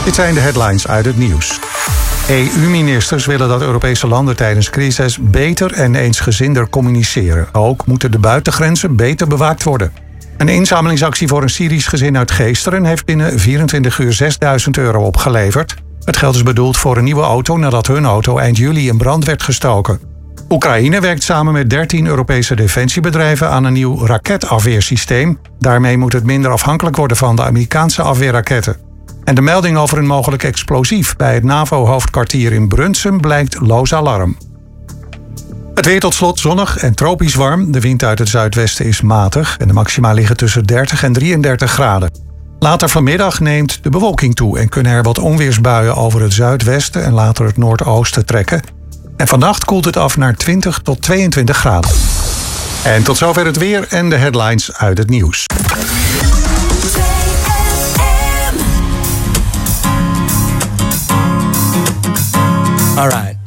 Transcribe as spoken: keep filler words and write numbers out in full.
Dit zijn de headlines uit het nieuws. E U-ministers willen dat Europese landen tijdens crisis beter en eensgezinder communiceren. Ook moeten de buitengrenzen beter bewaakt worden. Een inzamelingsactie voor een Syrisch gezin uit Geesteren heeft binnen vierentwintig uur zesduizend euro opgeleverd. Het geld is bedoeld voor een nieuwe auto nadat hun auto eind juli in brand werd gestoken. Oekraïne werkt samen met dertien Europese defensiebedrijven aan een nieuw raketafweersysteem. Daarmee moet het minder afhankelijk worden van de Amerikaanse afweerraketten. En de melding over een mogelijk explosief bij het NAVO-hoofdkwartier in Brunssum blijkt loos alarm. Het weer tot slot zonnig en tropisch warm. De wind uit het zuidwesten is matig en de maxima liggen tussen dertig en drieëndertig graden. Later vanmiddag neemt de bewolking toe en kunnen er wat onweersbuien over het zuidwesten en later het noordoosten trekken. En vannacht koelt het af naar twintig tot tweeëntwintig graden. En tot zover het weer en de headlines uit het nieuws. All right.